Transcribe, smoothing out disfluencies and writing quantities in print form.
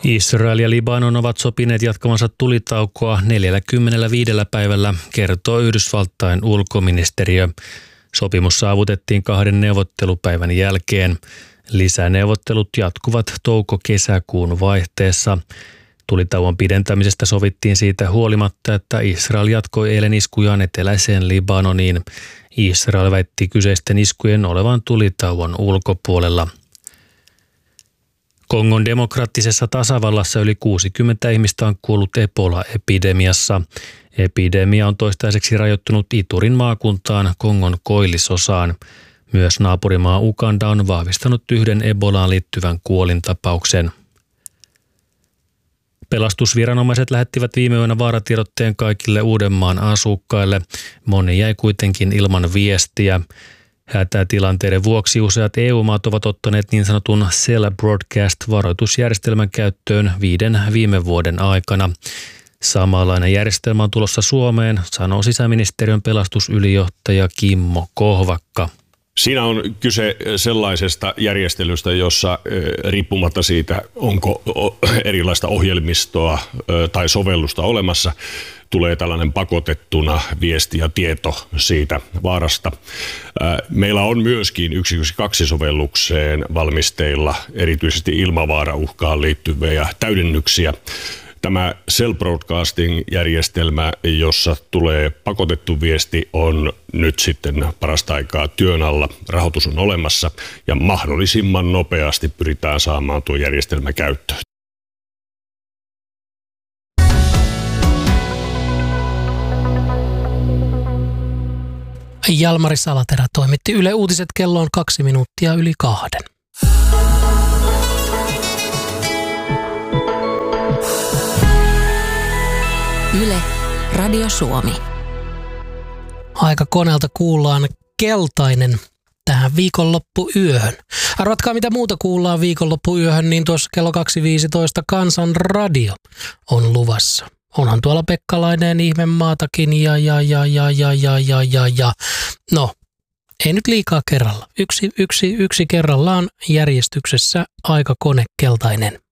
Israel ja Libanon ovat sopineet jatkamansa tulitaukoa 45 päivällä, kertoo Yhdysvaltain ulkoministeriö. Sopimus saavutettiin 2 neuvottelupäivän jälkeen. Lisäneuvottelut jatkuvat touko-kesäkuun vaihteessa. Tulitauon pidentämisestä sovittiin siitä huolimatta, että Israel jatkoi eilen iskujaan eteläiseen Libanoniin. Israel väitti kyseisten iskujen olevan tulitauon ulkopuolella. Kongon demokraattisessa tasavallassa yli 60 ihmistä on kuollut Ebola-epidemiassa. Epidemia on toistaiseksi rajoittunut Iturin maakuntaan, Kongon koillisosaan. Myös naapurimaa Uganda on vahvistanut 1 Ebolaan liittyvän kuolintapauksen. Pelastusviranomaiset lähettivät viime yönä vaaratiedotteen kaikille Uudenmaan asukkaille. Moni jäi kuitenkin ilman viestiä. Hätätilanteiden vuoksi useat EU-maat ovat ottaneet niin sanotun Cell Broadcast-varoitusjärjestelmän käyttöön 5 viime vuoden aikana. Samanlainen järjestelmä on tulossa Suomeen, sanoo sisäministeriön pelastusylijohtaja Kimmo Kohvakka. Siinä on kyse sellaisesta järjestelystä, jossa riippumatta siitä, onko erilaista ohjelmistoa tai sovellusta olemassa, tulee tällainen pakotettuna viesti ja tieto siitä vaarasta. Meillä on myöskin 112-sovellukseen valmisteilla erityisesti ilmavaarauhkaan liittyviä täydennyksiä. Tämä Cell Broadcasting-järjestelmä, jossa tulee pakotettu viesti, on nyt sitten parasta aikaa työn alla. Rahoitus on olemassa ja mahdollisimman nopeasti pyritään saamaan tuo järjestelmä käyttöön. Jalmari Salaterä toimitti Yle Uutiset, kello on 2 minuuttia yli 2. Yle, Radio Suomi. Aika koneelta kuullaan keltainen tähän viikonloppuyöhön. Arvatkaa mitä muuta kuullaan viikonloppuyöhön, niin tuossa kello 2.15 Kansan radio on luvassa. Onhan tuolla Pekkalainen Ihmemaatakin ja. No, ei nyt liikaa kerralla. Yksi kerrallaan järjestyksessä aikakone keltainen.